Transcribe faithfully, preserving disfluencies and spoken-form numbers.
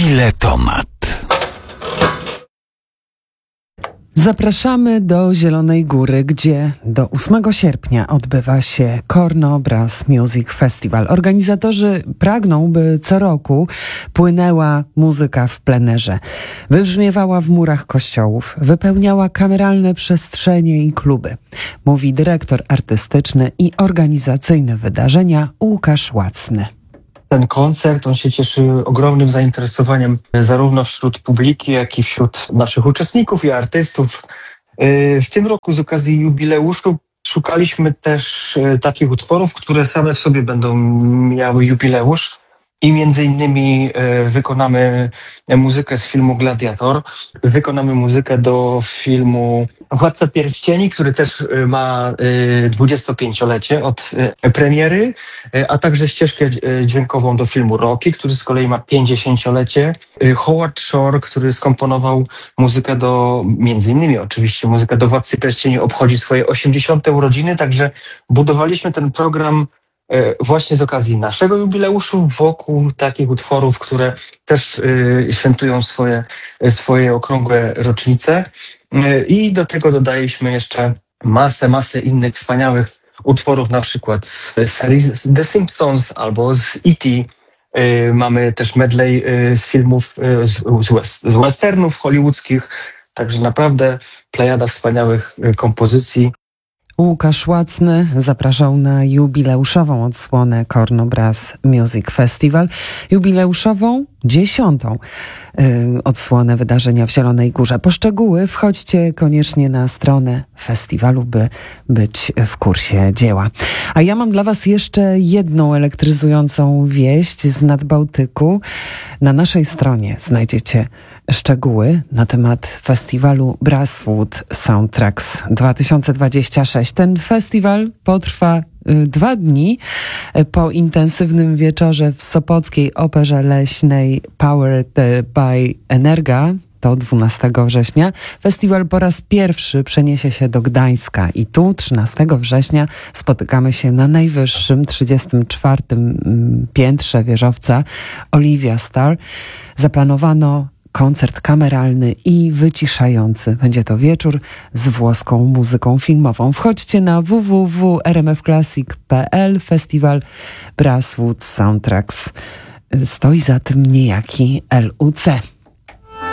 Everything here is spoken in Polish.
Biletomat. Zapraszamy do Zielonej Góry, gdzie do ósmego sierpnia odbywa się Korno Brass Music Festival. Organizatorzy pragną, by co roku płynęła muzyka w plenerze. Wybrzmiewała w murach kościołów, wypełniała kameralne przestrzenie i kluby. Mówi dyrektor artystyczny i organizacyjny wydarzenia Łukasz Łacny. Ten koncert, on się cieszy ogromnym zainteresowaniem zarówno wśród publiki, jak i wśród naszych uczestników i artystów. W tym roku z okazji jubileuszu szukaliśmy też takich utworów, które same w sobie będą miały jubileusz i między innymi wykonamy muzykę z filmu Gladiator, wykonamy muzykę do filmu Władca Pierścieni, który też ma dwudziestopięciolecie od premiery, a także ścieżkę dźwiękową do filmu Rocky, który z kolei ma pięćdziesięciolecie. Howard Shore, który skomponował muzykę do, między innymi oczywiście muzykę do Władcy Pierścieni, obchodzi swoje osiemdziesiąte urodziny, także budowaliśmy ten program właśnie z okazji naszego jubileuszu wokół takich utworów, które też y, świętują swoje, swoje okrągłe rocznice. Y, I do tego dodaliśmy jeszcze masę, masę innych wspaniałych utworów, na przykład z serii The Simpsons albo z E T Y, mamy też medley y, z filmów, y, z, z, west, z westernów hollywoodzkich. Także naprawdę plejada wspaniałych y, kompozycji. Łukasz Łacny zapraszał na jubileuszową odsłonę Korno Brass Music Festival. Jubileuszową, dziesiątą yy, odsłonę wydarzenia w Zielonej Górze. Po szczegóły wchodźcie koniecznie na stronę festiwalu, by być w kursie dzieła. A ja mam dla was jeszcze jedną elektryzującą wieść z Nadbałtyku. Na naszej stronie znajdziecie szczegóły na temat festiwalu Brasswood Soundtracks dwa tysiące dwudziesty szósty. Ten festiwal potrwa y, dwa dni. Po intensywnym wieczorze w Sopockiej Operze Leśnej Powered by Energa, to dwunastego września, festiwal po raz pierwszy przeniesie się do Gdańska i tu trzynastego września spotykamy się na najwyższym trzydziestym czwartym piętrze wieżowca Olivia Star. Zaplanowano koncert kameralny i wyciszający. Będzie to wieczór z włoską muzyką filmową. Wchodźcie na w w w kropka r m f classic kropka p l. Festiwal Brasswood Soundtracks. Stoi za tym niejaki L U C.